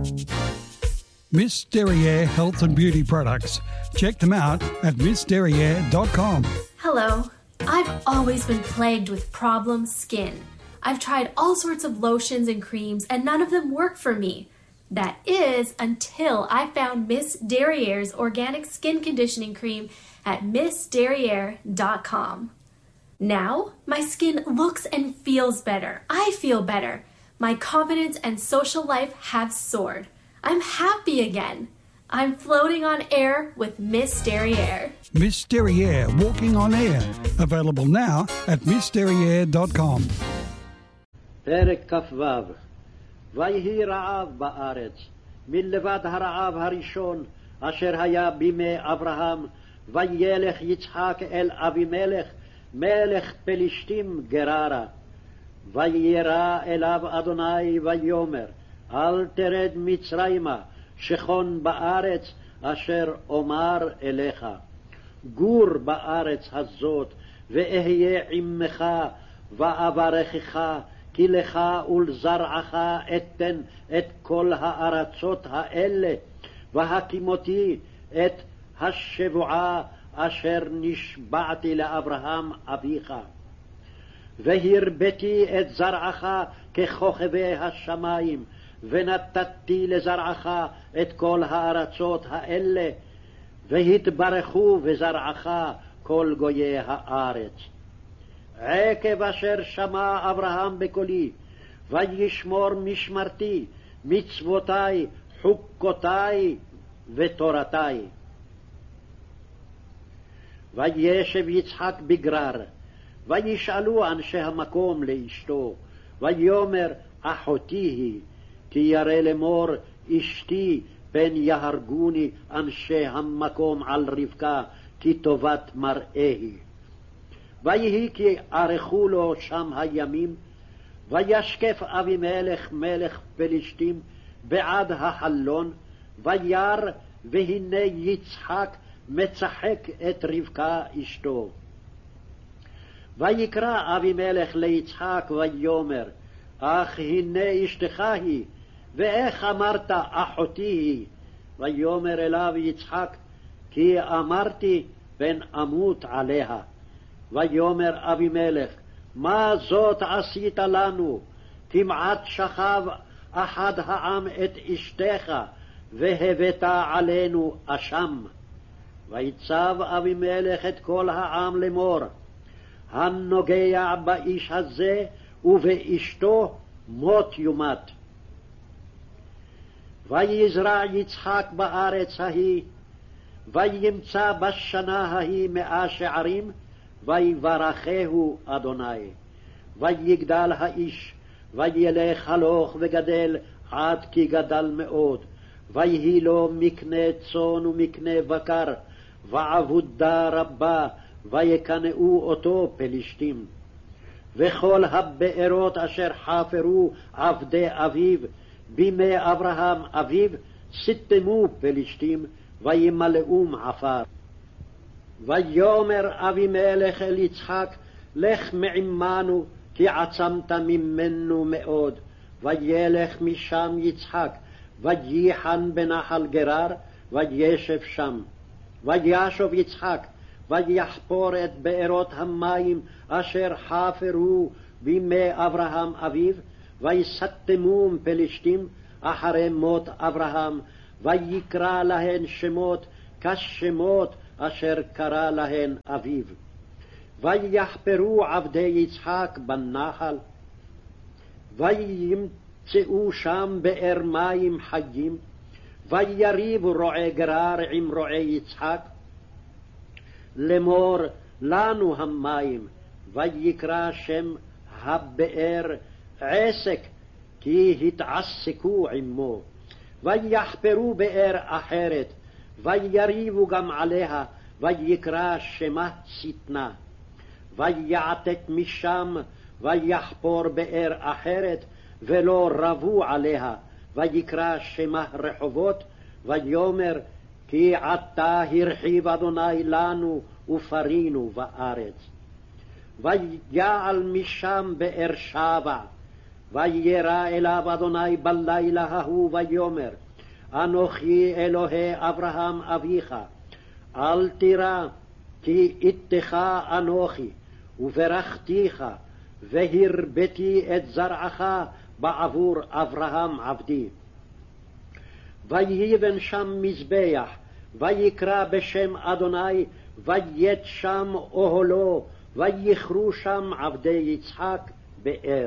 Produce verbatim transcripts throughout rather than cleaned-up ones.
Miss Derriere Health and Beauty Products. Check them out at miss derriere dot com. Hello. I've always been plagued with problem skin. I've tried all sorts of lotions and creams and none of them work for me. That is until I found Miss Derriere's organic skin conditioning cream at miss derriere dot com. Now, my skin looks and feels better. I feel better. My confidence and social life have soared. I'm happy again. I'm floating on air with Miss Derriere. Miss Derriere Walking on Air. Available now at miss derriere dot com. פרק כ"ו. ויהי רעב בארץ, מלבד הרעב הראשון אשר היה בימי אברהם, וילך יצחק אל אבימלך מלך פלישתים גררה. וירא אליו אדוני ויאמר, אל תרד מצרימה, שכון בארץ אשר אומר אליך. גור בארץ הזאת, ואהיה עמך, ואברכך, כי לך ולזרעך אתן את כל הארצות האלה, והקימותי את השבועה אשר נשבעתי לאברהם אביך. והרביתי את זרעך ככוכבי השמיים, ונתתי לזרעך את כל הארצות האלה, והתברכו בזרעך כל גויי הארץ. עקב אשר שמע אברהם בקולי, וישמור משמרתי, מצוותי, חוקותי ותורתי. וישב יצחק בגרר, וישאלו אנשי המקום לאשתו, ויאמר אחותי היא, כי ירא לאמור אשתי, פן יהרגוני אנשי המקום על רבקה, כי טובת מראה היא. ויהי כי ערכו לו שם הימים, וישקף אבימלך מלך פלישתים בעד החלון, וירא והנה יצחק מצחק את רבקה אשתו. ויקרא אבימלך ליצחק ויאמר, אך הנה אשתך היא, ואיך אמרת אחותי היא? ויאמר אליו יצחק, כי אמרתי פן אמות עליה. ויאמר אבימלך, מה זאת עשית לנו? כמעט שכב אחד העם את אשתך, והבאת עלינו אשם. ויצב אבימלך את כל העם לאמור, הנוגע באיש הזה ובאשתו מות יומת. ויזרע יצחק בארץ ההיא, וימצא בשנה ההיא מאה שערים, ויברכהו אדוני. ויגדל האיש, וילך הלוך וגדל עד כי גדל מאוד, ויהי לו מקנה צאן ומקנה בקר, ועבודה רבה, ויקנאו אותו פלישתים. וכל הבארות אשר חפרו עבדי אביו בימי אברהם אביו, סתמו פלישתים, וימלאום עפר. ויאמר אבימלך אל יצחק, לך מעמנו, כי עצמת ממנו מאוד. וילך משם יצחק, וייחן בנחל גרר, וישב שם. וישוב יצחק, ויחפור את בארות המים אשר חפרו בימי אברהם אביו, ויסתמום פלישתים אחרי מות אברהם, ויקרא להן שמות כשמות אשר קרא להן אביו. ויחפרו עבדי יצחק בנחל, וימצאו שם באר מים חיים, ויריבו רועי גרר עם רועי יצחק, לאמור לנו המים, ויקרא שם הבאר עסק, כי התעסקו עמו. ויחפרו באר אחרת, ויריבו גם עליה, ויקרא שמה שטנה. ויעתק משם, ויחפור באר אחרת, ולא רבו עליה, ויקרא שמה רחובות, ויאמר, כי עתה הרחיב אדוני לנו, ופרינו בארץ. ויעל משם באר שבע, וירא אליו אדוני בלילה ההוא ויאמר, אנוכי אלוהי אברהם אביך, אל תירא, כי איתך אנוכי, וברכתיך, והרביתי את זרעך בעבור אברהם עבדי. ויבן שם מזבח, ויקרא בשם אדוני, ויית שם אוהלו, ויכרו שם עבדי יצחק באר.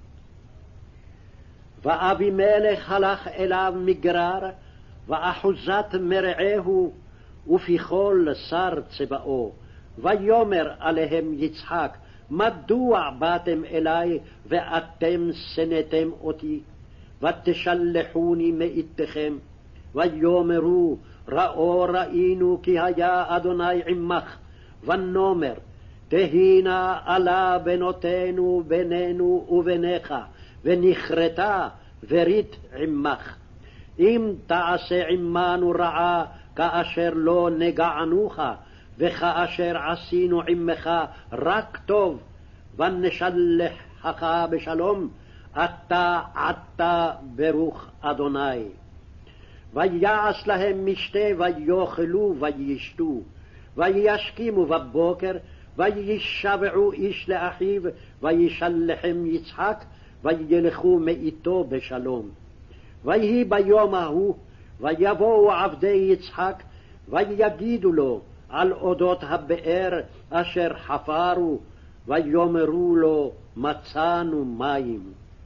ואבימלך הלך אליו מגרר, ואחוזת מרעהו, ופיכול שר צבאו. ויאמר עליהם יצחק, מדוע באתם אלי, ואתם שנאתם אותי, ותשלחוני מאיתכם? ויאמרו, ראו ראינו כי היה אדוני עמך, ונאמר, תהינה עלה בנותינו בינינו וביניך, ונכרתה ורית עמך. אם תעשה עמנו רעה, כאשר לא נגענוך, וכאשר עשינו עמך רק טוב, ונשלחך בשלום, אתה עתה ברוך אדוני. ויעש להם משתה, ויאכלו וישתו, וישכימו בבוקר, וישבעו איש לאחיו, וישלחם יצחק, וילכו מאיתו בשלום. ויהי ביום ההוא, ויבואו עבדי יצחק, ויגידו לו על אודות הבאר אשר חפרו, ויאמרו לו, מצאנו מים.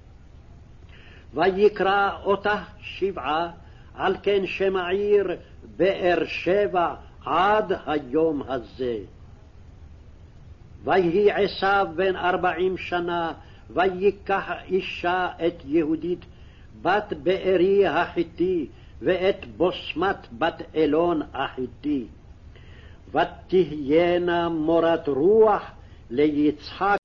ויקרא אותה שבעה, על כן שם העיר באר שבע עד היום הזה. ויהי עשיו בן ארבעים שנה, ויקח אישה את יהודית, בת בארי החיתי, ואת בוסמת בת אלון החיתי. ותהיינה מורת רוח ליצחק